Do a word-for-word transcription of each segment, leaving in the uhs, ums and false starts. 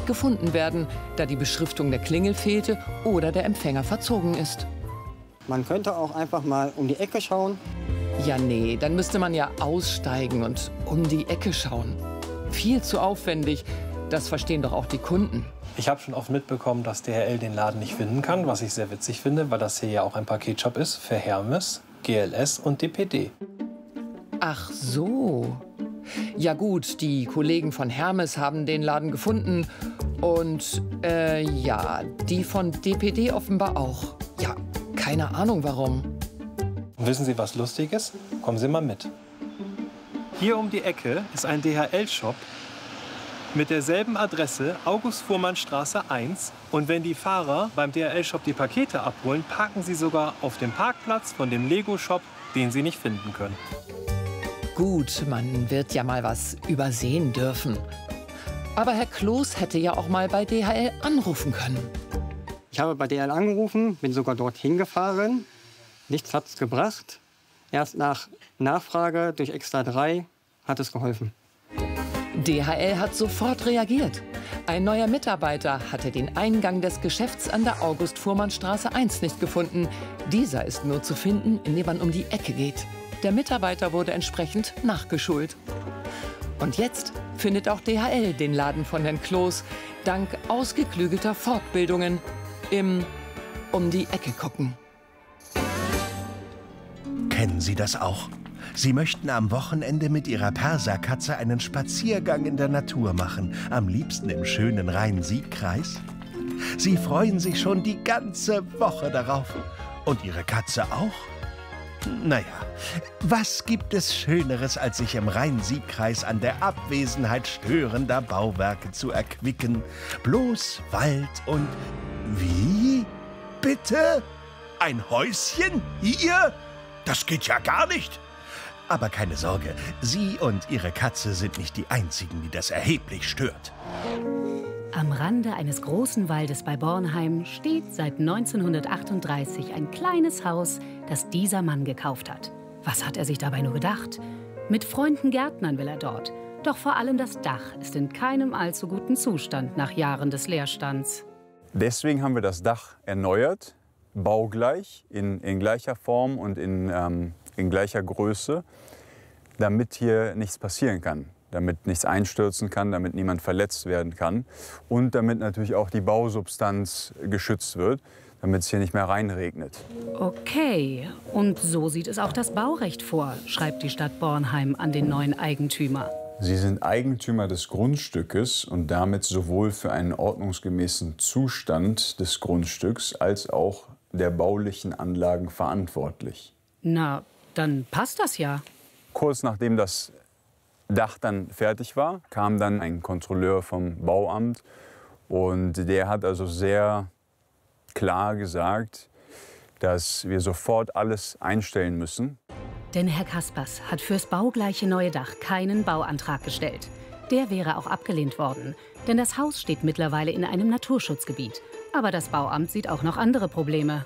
nicht gefunden werden, da die Beschriftung der Klingel fehlte oder der Empfänger verzogen ist. Man könnte auch einfach mal um die Ecke schauen. Ja, nee, dann müsste man ja aussteigen und um die Ecke schauen. Viel zu aufwendig. Das verstehen doch auch die Kunden. Ich habe schon oft mitbekommen, dass D H L den Laden nicht finden kann, was ich sehr witzig finde, weil das hier ja auch ein Paketshop ist für Hermes, G L S und D P D. Ach so. Ja gut, die Kollegen von Hermes haben den Laden gefunden und äh, ja, die von D P D offenbar auch. Ja, keine Ahnung warum. Und wissen Sie, was lustig ist? Kommen Sie mal mit. Hier um die Ecke ist ein D H L-Shop mit derselben Adresse, August-Fuhrmann-Straße eins. Und wenn die Fahrer beim D H L-Shop die Pakete abholen, parken sie sogar auf dem Parkplatz von dem Lego-Shop, den sie nicht finden können. Gut, man wird ja mal was übersehen dürfen. Aber Herr Kloß hätte ja auch mal bei D H L anrufen können. Ich habe bei D H L angerufen, bin sogar dorthin gefahren. Nichts hat es gebracht. Erst nach Nachfrage durch Extra drei hat es geholfen. D H L hat sofort reagiert. Ein neuer Mitarbeiter hatte den Eingang des Geschäfts an der August-Fuhrmann-Straße eins nicht gefunden. Dieser ist nur zu finden, indem man um die Ecke geht. Der Mitarbeiter wurde entsprechend nachgeschult. Und jetzt findet auch D H L den Laden von Herrn Kloß dank ausgeklügelter Fortbildungen im Um die Ecke gucken. Kennen Sie das auch? Sie möchten am Wochenende mit Ihrer Perserkatze einen Spaziergang in der Natur machen, am liebsten im schönen Rhein-Sieg-Kreis. Sie freuen sich schon die ganze Woche darauf. Und Ihre Katze auch? Naja, was gibt es Schöneres, als sich im Rhein-Sieg-Kreis an der Abwesenheit störender Bauwerke zu erquicken? Bloß Wald und... Wie? Bitte? Ein Häuschen? Hier? Das geht ja gar nicht. Aber keine Sorge, Sie und Ihre Katze sind nicht die Einzigen, die das erheblich stört. Am Rande eines großen Waldes bei Bornheim steht seit neunzehnhundertachtunddreißig ein kleines Haus, das dieser Mann gekauft hat. Was hat er sich dabei nur gedacht? Mit Freunden Gärtnern will er dort. Doch vor allem das Dach ist in keinem allzu guten Zustand nach Jahren des Leerstands. Deswegen haben wir das Dach erneuert, baugleich, in, in gleicher Form und in, ähm, in gleicher Größe, damit hier nichts passieren kann. Damit nichts einstürzen kann, damit niemand verletzt werden kann und damit natürlich auch die Bausubstanz geschützt wird, damit es hier nicht mehr reinregnet. Okay, und so sieht es auch das Baurecht vor, schreibt die Stadt Bornheim an den neuen Eigentümer. Sie sind Eigentümer des Grundstückes und damit sowohl für einen ordnungsgemäßen Zustand des Grundstücks als auch der baulichen Anlagen verantwortlich. Na, dann passt das ja. Kurz nachdem das Dach dann fertig war, kam dann ein Kontrolleur vom Bauamt und der hat also sehr klar gesagt, dass wir sofort alles einstellen müssen. Denn Herr Kaspers hat fürs baugleiche neue Dach keinen Bauantrag gestellt. Der wäre auch abgelehnt worden, denn das Haus steht mittlerweile in einem Naturschutzgebiet. Aber das Bauamt sieht auch noch andere Probleme.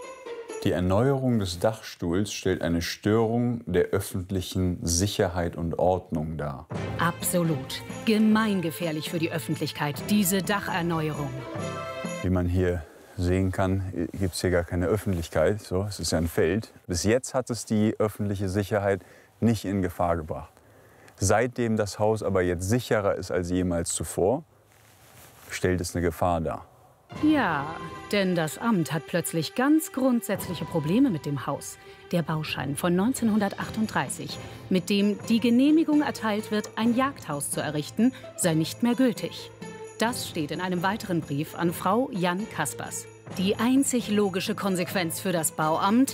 Die Erneuerung des Dachstuhls stellt eine Störung der öffentlichen Sicherheit und Ordnung dar. Absolut. Gemeingefährlich für die Öffentlichkeit, diese Dacherneuerung. Wie man hier sehen kann, gibt es hier gar keine Öffentlichkeit. So, es ist ja ein Feld. Bis jetzt hat es die öffentliche Sicherheit nicht in Gefahr gebracht. Seitdem das Haus aber jetzt sicherer ist als jemals zuvor, stellt es eine Gefahr dar. Ja, denn das Amt hat plötzlich ganz grundsätzliche Probleme mit dem Haus. Der Bauschein von neunzehnhundertachtunddreißig, mit dem die Genehmigung erteilt wird, ein Jagdhaus zu errichten, sei nicht mehr gültig. Das steht in einem weiteren Brief an Frau Jan Kaspers. Die einzig logische Konsequenz für das Bauamt?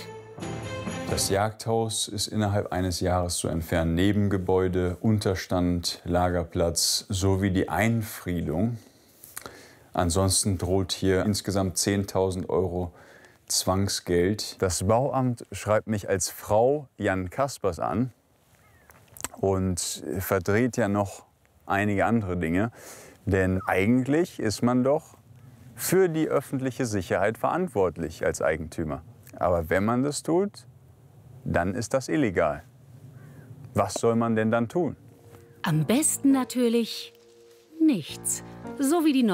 Das Jagdhaus ist innerhalb eines Jahres zu entfernen. Nebengebäude, Unterstand, Lagerplatz sowie die Einfriedung. Ansonsten droht hier insgesamt zehntausend Euro Zwangsgeld. Das Bauamt schreibt mich als Frau Jan Kaspers an und verdreht ja noch einige andere Dinge. Denn eigentlich ist man doch für die öffentliche Sicherheit verantwortlich als Eigentümer. Aber wenn man das tut, dann ist das illegal. Was soll man denn dann tun? Am besten natürlich nichts. So wie die